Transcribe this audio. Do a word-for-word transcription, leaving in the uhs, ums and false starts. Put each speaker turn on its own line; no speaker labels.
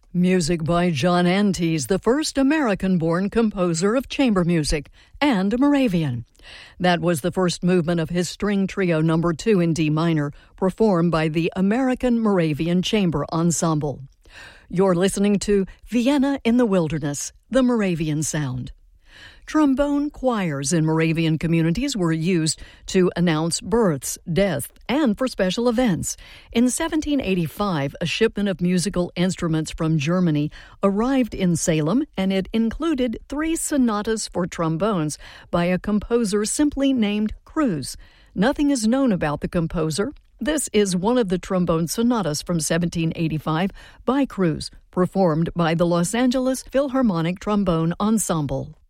Music by John Antes, the first American-born composer of chamber music, and a Moravian. That was the first movement of his string trio number two in D minor, performed by the American Moravian Chamber Ensemble. You're listening to Vienna in the Wilderness, the Moravian Sound. Trombone choirs in Moravian communities were used to announce births, deaths, and for special events. In seventeen eighty-five, a shipment of musical instruments from Germany arrived in Salem, and it included three sonatas for trombones by a composer simply named Cruz. Nothing is known about the composer. This is one of the trombone sonatas from seventeen eighty-five by Cruz, performed by the Los Angeles Philharmonic Trombone Ensemble.